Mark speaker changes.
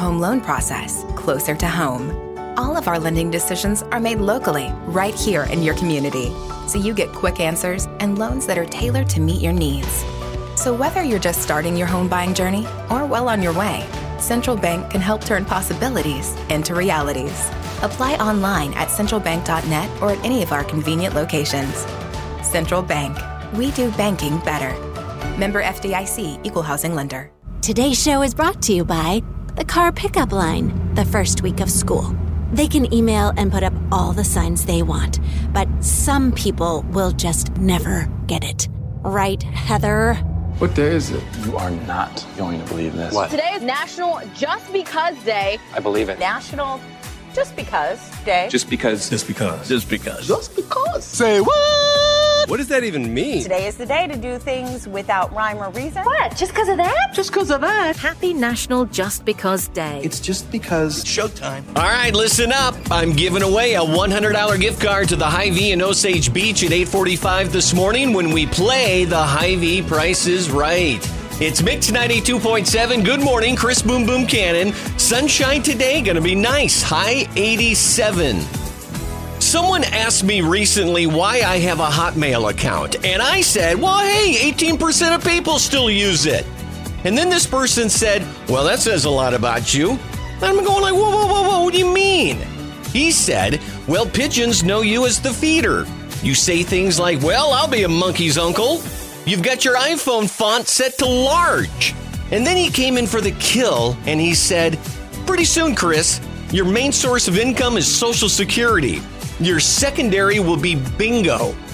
Speaker 1: home loan process closer to home. All of our lending decisions are made locally, right here in your community, so you get quick answers and loans that are tailored to meet your needs. So whether you're just starting your home buying journey or well on your way, Central Bank can help turn possibilities into realities. Apply online at centralbank.net or at any of our convenient locations. Central Bank. We do banking better. Member FDIC, Equal Housing Lender.
Speaker 2: Today's show is brought to you by the Car Pickup Line, the first week of school. They can email and put up all the signs they want, but some people will just never get it. Right, Heather?
Speaker 3: What day is it?
Speaker 4: You are not going to believe this.
Speaker 3: What?
Speaker 5: Today is National Just Because Day.
Speaker 4: I believe it.
Speaker 5: National Just Because Day.
Speaker 4: Just because.
Speaker 6: Just because.
Speaker 3: Just because.
Speaker 6: Just because.
Speaker 3: Say what?
Speaker 6: What does that even mean?
Speaker 5: Today is the day to do things without rhyme or reason.
Speaker 7: What? Just because of that?
Speaker 3: Just because of that.
Speaker 7: Happy National Just Because Day.
Speaker 4: It's just because.
Speaker 6: Showtime.
Speaker 8: All right, listen up. I'm giving away a $100 gift card to the Hy-Vee in Osage Beach at 8:45 this morning when we play the Hy-Vee Price is Right. It's Mix 92.7. Good morning, Chris Boom Boom Cannon. Sunshine today, gonna be nice. High 87. Someone asked me recently why I have a Hotmail account, and I said, well, hey, 18% of people still use it. And then this person said, well, that says a lot about you. And I'm going like, whoa, what do you mean? He said, well, pigeons know you as the feeder. You say things like, well, I'll be a monkey's uncle. You've got your iPhone font set to large. And then he came in for the kill, and he said, pretty soon, Chris, your main source of income is Social Security. Your secondary will be bingo.